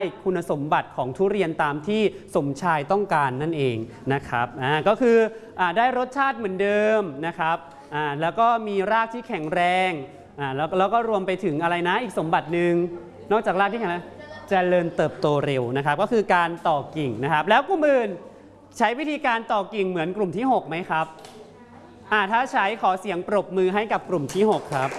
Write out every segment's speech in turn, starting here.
คุณสมบัติของทุเรียนตามที่สมชายต้องการนั่นเองนะครับก็คือได้รสชาติเหมือนเดิมนะครับแล้วก็มีรากที่แข็งแรงแล้วก็รวมไปถึงอะไรนะอีกสมบัติหนึ่งนอกจากรากที่แข็งแรงเจริญเติบโตเร็วนะครับก็คือการต่อกิ่งนะครับแล้วกลุ่มอื่นใช้วิธีการต่อกิ่งเหมือนกลุ่มที่6ไหมครับถ้าใช้ขอเสียงปรบมือให้กับกลุ่มที่6ครับ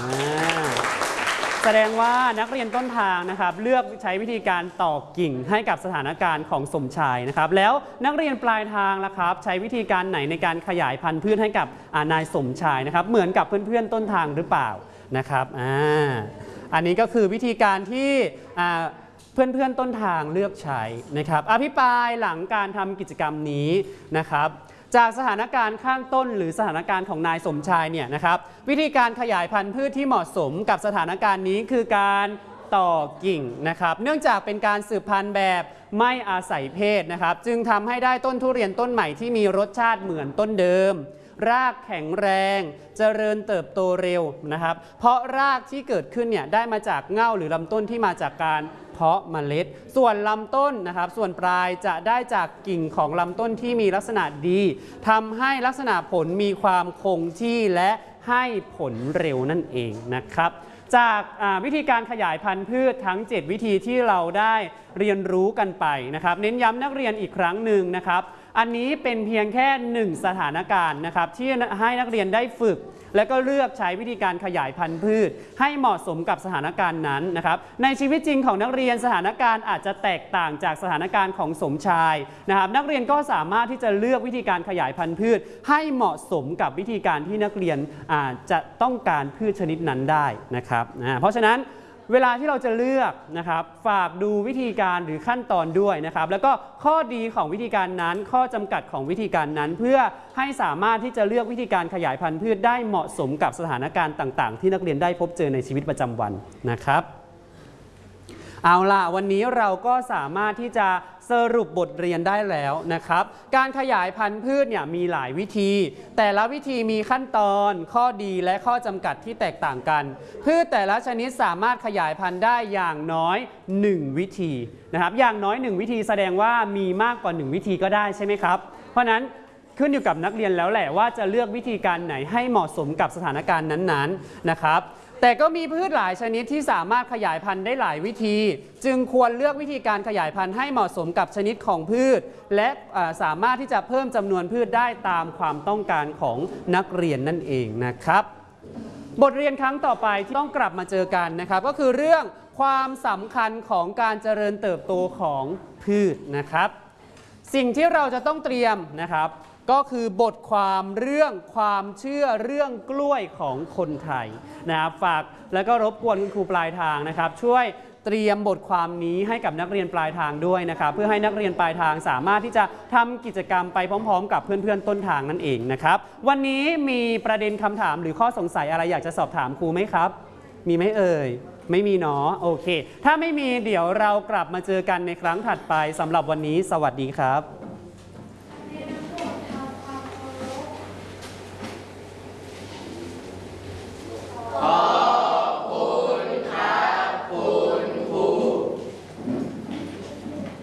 แสดงว่านักเรียนต้นทางนะครับเลือกใช้วิธีการต่อกิ่งให้กับสถานการณ์ของสมชายนะครับแล้วนักเรียนปลายทางล่ะครับใช้วิธีการไหนในการขยายพันธุ์พืชให้กับนายสมชายนะครับเหมือนกับเพื่อนๆต้นทางหรือเปล่านะครับอันนี้ก็คือวิธีการที่เพื่อนๆต้นทางเลือกใช้นะครับอภิปรายหลังการทำกิจกรรมนี้นะครับจากสถานการณ์ข้างต้นหรือสถานการณ์ของนายสมชายเนี่ยนะครับวิธีการขยายพันธุ์พืชที่เหมาะสมกับสถานการณ์นี้คือการต่อกิ่งนะครับเนื่องจากเป็นการสืบพันธุ์แบบไม่อาศัยเพศนะครับจึงทำให้ได้ต้นทุเรียนต้นใหม่ที่มีรสชาติเหมือนต้นเดิมรากแข็งแรงเจริญเติบโตเร็วนะครับเพราะรากที่เกิดขึ้นเนี่ยได้มาจากเง่าหรือลำต้นที่มาจากการเพาะเมล็ดส่วนลำต้นนะครับส่วนปลายจะได้จากกิ่งของลำต้นที่มีลักษณะดีทำให้ลักษณะผลมีความคงที่และให้ผลเร็วนั่นเองนะครับจากวิธีการขยายพันธุ์พืชทั้ง7วิธีที่เราได้เรียนรู้กันไปนะครับเน้นย้ำนักเรียนอีกครั้งหนึ่งนะครับอันนี้เป็นเพียงแค่1สถานการณ์นะครับที่ให้นักเรียนได้ฝึกและก็เลือกใช้วิธีการขยายพันธุ์พืชให้เหมาะสมกับสถานการณ์นั้นนะครับในชีวิตจริงของนักเรียนสถานการณ์อาจจะแตกต่างจากสถานการณ์ของสมชายนะครับนักเรียนก็สามารถที่จะเลือกวิธีการขยายพันธุ์พืชให้เหมาะสมกับวิธีการที่นักเรียนจะต้องการพืชชนิดนั้นได้นะครับเพราะฉะนั้นเวลาที่เราจะเลือกนะครับฝากดูวิธีการหรือขั้นตอนด้วยนะครับแล้วก็ข้อดีของวิธีการนั้นข้อจำกัดของวิธีการนั้นเพื่อให้สามารถที่จะเลือกวิธีการขยายพันธุ์พืชได้เหมาะสมกับสถานการณ์ต่างๆที่นักเรียนได้พบเจอในชีวิตประจำวันนะครับเอาล่ะวันนี้เราก็สามารถที่จะสรุปบทเรียนได้แล้วนะครับการขยายพันธุ์พืชเนี่ยมีหลายวิธีแต่ละวิธีมีขั้นตอนข้อดีและข้อจำกัดที่แตกต่างกันพืชแต่ละชนิดสามารถขยายพันธุ์ได้อย่างน้อย1วิธีนะครับอย่างน้อย1วิธีแสดงว่ามีมากกว่า1วิธีก็ได้ใช่ไหมครับเพราะนั้นขึ้นอยู่กับนักเรียนแล้วแหละว่าจะเลือกวิธีการไหนให้เหมาะสมกับสถานการณ์นั้นๆนะครับแต่ก็มีพืชหลายชนิดที่สามารถขยายพันธุ์ได้หลายวิธีจึงควรเลือกวิธีการขยายพันธุ์ให้เหมาะสมกับชนิดของพืชและสามารถที่จะเพิ่มจำนวนพืชได้ตามความต้องการของนักเรียนนั่นเองนะครับบทเรียนครั้งต่อไปที่ต้องกลับมาเจอกันนะครับก็คือเรื่องความสำคัญของการเจริญเติบโตของพืชนะครับสิ่งที่เราจะต้องเตรียมนะครับก็คือบทความเรื่องความเชื่อเรื่องกล้วยของคนไทยนะครับฝากแล้วก็รบกวนคุณครูปลายทางนะครับช่วยเตรียมบทความนี้ให้กับนักเรียนปลายทางด้วยนะครับเพื่อให้นักเรียนปลายทางสามารถที่จะทำกิจกรรมไปพร้อมๆกับเพื่อนๆต้นทางนั่นเองนะครับวันนี้มีประเด็นคำถามหรือข้อสงสัยอะไรอยากจะสอบถามครูไหมครับมีไหมเอ่ยไม่มีเนาะโอเคถ้าไม่มีเดี๋ยวเรากลับมาเจอกันในครั้งถัดไปสำหรับวันนี้สวัสดีครับ